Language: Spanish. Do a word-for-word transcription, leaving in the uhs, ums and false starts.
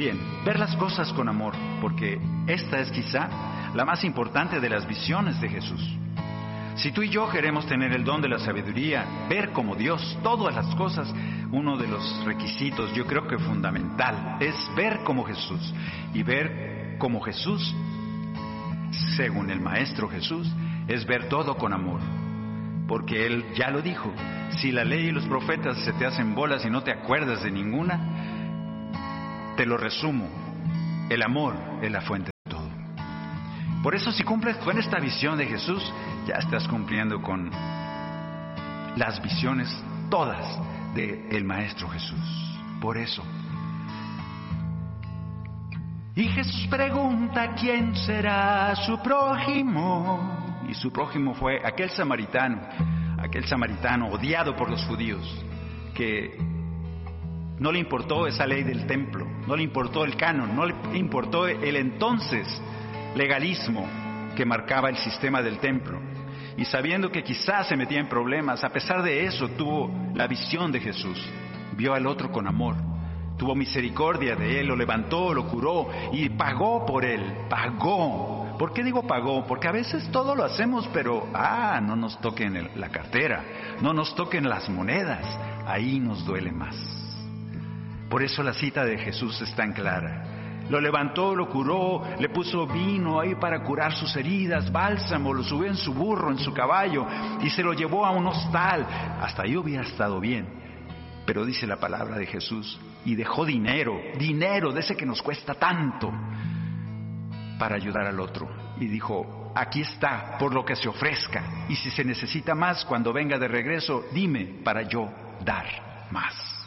Bien, ver las cosas con amor, porque esta es quizá la más importante de las visiones de Jesús. Si tú y yo queremos tener el don de la sabiduría, ver como Dios todas las cosas, uno de los requisitos, yo creo que fundamental, es ver como Jesús. Y ver como Jesús, según el Maestro Jesús, es ver todo con amor. Porque Él ya lo dijo, si la ley y los profetas se te hacen bolas y no te acuerdas de ninguna, te lo resumo, el amor es la fuente de todo. Por eso, si cumples con esta visión de Jesús, ya estás cumpliendo con las visiones todas del Maestro Jesús. Por eso. Y Jesús pregunta, ¿quién será su prójimo? Y su prójimo fue aquel samaritano, aquel samaritano odiado por los judíos, que no le importó esa ley del templo, no le importó el canon, no le importó el entonces legalismo que marcaba el sistema del templo. Y sabiendo que quizás se metía en problemas, a pesar de eso tuvo la visión de Jesús. Vio al otro con amor, tuvo misericordia de él, lo levantó, lo curó y pagó por él, pagó. ¿Por qué digo pagó? Porque a veces todo lo hacemos, pero ah, no nos toquen el, la cartera, no nos toquen las monedas, ahí nos duele más. Por eso la cita de Jesús es tan clara. Lo levantó, lo curó, le puso vino ahí para curar sus heridas, bálsamo, lo subió en su burro, en su caballo, y se lo llevó a un hostal. Hasta ahí hubiera estado bien. Pero dice la palabra de Jesús, y dejó dinero, dinero de ese que nos cuesta tanto, para ayudar al otro. Y dijo, aquí está, por lo que se ofrezca, y si se necesita más, cuando venga de regreso, dime para yo dar más.